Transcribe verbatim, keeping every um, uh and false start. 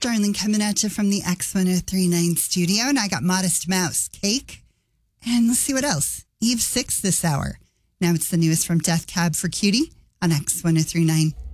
Starling coming at you from the X ten thirty-nine studio, and I got Modest Mouse, Cake, and let's see what else. Eve six this hour. Now it's the newest from Death Cab for Cutie on X ten thirty-nine.